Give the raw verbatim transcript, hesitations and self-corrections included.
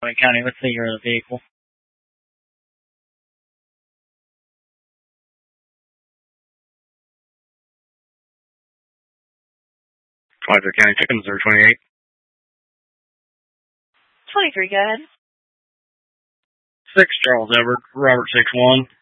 County, what's the year of the vehicle? Twenty-three County, Chicken, Missouri twenty-eight. twenty-three, go ahead. Six Charles Edward, Robert six one.